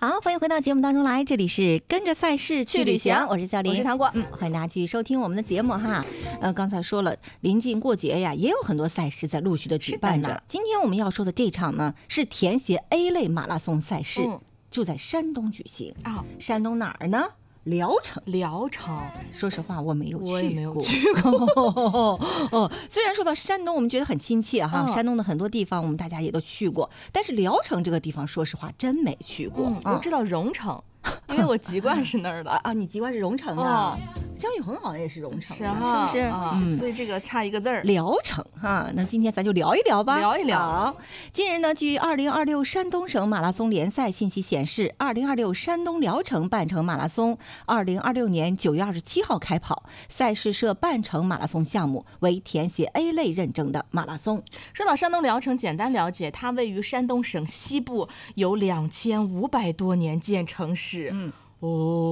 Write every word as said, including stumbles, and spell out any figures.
好，欢迎回到节目当中来，这里是跟着赛事去旅行，我是小林， 我是糖果， 嗯，欢迎大家继续收听我们的节目哈。呃，刚才说了，临近过节呀，也有很多赛事在陆续的举办着。今天我们要说的这场呢，是田协 A 类马拉松赛事，嗯、就在山东举行啊、哦。山东哪儿呢？聊城， 聊城， 说实话我没有去过， 我也没有去过。 哦，虽然说到山东，我们觉得很亲切哈，哦、山东的很多地方我们大家也都去过，但是聊城这个地方，说实话真没去过。 嗯、我知道荣城，因为我籍贯是那儿的啊，你籍贯是荣城啊。哦，姜育恒好像也是荣城， 是哈， 是不是？ 啊、嗯，所以这个差一个字儿。 聊城哈，那今天咱就聊一聊吧， 聊一聊。 近日呢，据二零二六山东省马拉松联赛信息显示，二零二六山东聊城半程马拉松，二零二六年九月二十七号开跑，赛事设半程马拉松项目，为田协 A 类认证的马拉松。 说到山东聊城，简单了解，它位于山东省西部，有两千五百多年建城史。嗯，哦。